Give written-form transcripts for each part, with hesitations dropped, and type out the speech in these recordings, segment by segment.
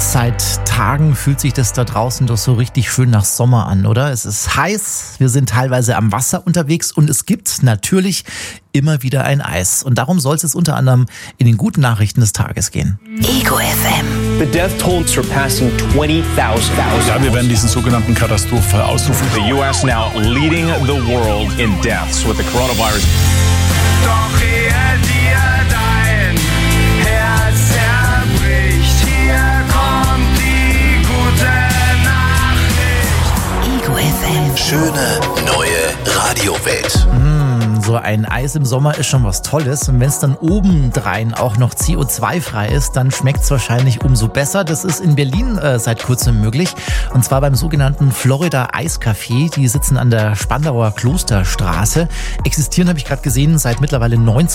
Seit Tagen fühlt sich das da draußen doch so richtig schön nach Sommer an, oder? Es ist heiß, wir sind teilweise am Wasser unterwegs und es gibt natürlich immer wieder ein Eis. Und darum soll es unter anderem in den guten Nachrichten des Tages gehen. Ego FM. The death toll surpassing 20,000. Ja, wir werden diesen sogenannten Katastrophenfall ausrufen. The US now leading the world in deaths with the coronavirus. Doch ehe dir dein Herz zerbricht, hier kommt die gute Nachricht. Ego FM. Schöne neue Radiowelt. So ein Eis im Sommer ist schon was Tolles. Und wenn es dann obendrein auch noch CO2-frei ist, dann schmeckt es wahrscheinlich umso besser. Das ist in Berlin seit kurzem möglich. Und zwar beim sogenannten Florida Eiscafé. Die sitzen an der Spandauer Klosterstraße. Existieren, habe ich gerade gesehen, seit mittlerweile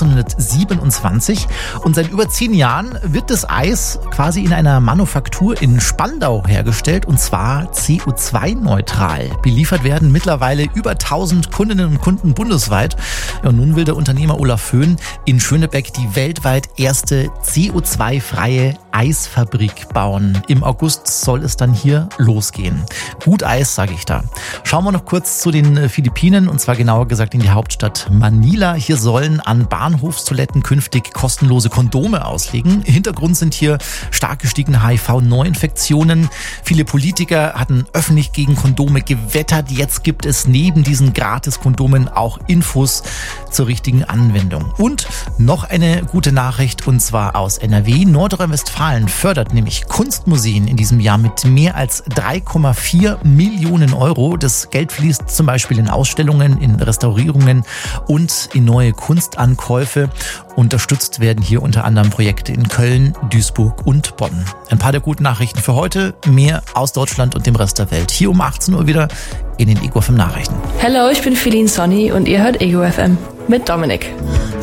1927. Und seit über 10 Jahren wird das Eis quasi in einer Manufaktur in Spandau hergestellt. Und zwar CO2-neutral. Beliefert werden mittlerweile über 1000 Kundinnen und Kunden bundesweit. Ja, und nun will der Unternehmer Olaf Höhn in Schönebeck die weltweit erste CO2-freie Eisfabrik bauen. Im August soll es dann hier losgehen. Gut Eis, sage ich da. Schauen wir noch kurz zu den Philippinen, und zwar genauer gesagt in die Hauptstadt Manila. Hier sollen an Bahnhofstoiletten künftig kostenlose Kondome ausliegen. Hintergrund sind hier stark gestiegene HIV-Neuinfektionen. Viele Politiker hatten öffentlich gegen Kondome gewettert. Jetzt gibt es neben diesen Gratis-Kondomen auch Infos zur richtigen Anwendung. Und noch eine gute Nachricht, und zwar aus NRW. Nordrhein-Westfalen fördert nämlich Kunstmuseen in diesem Jahr mit mehr als 3,4 Millionen Euro. Das Geld fließt zum Beispiel in Ausstellungen, in Restaurierungen und in neue Kunstankäufe. Unterstützt werden hier unter anderem Projekte in Köln, Duisburg und Bonn. Ein paar der guten Nachrichten für heute. Mehr aus Deutschland und dem Rest der Welt. Hier um 18 Uhr wieder in den Ego FM Nachrichten. Hallo, ich bin Feline Sonny und ihr hört Ego FM mit Dominik.